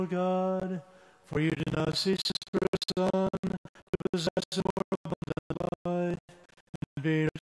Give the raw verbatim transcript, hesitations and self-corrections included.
God, for you did not cease to spare a son to possess a more abundant life, and being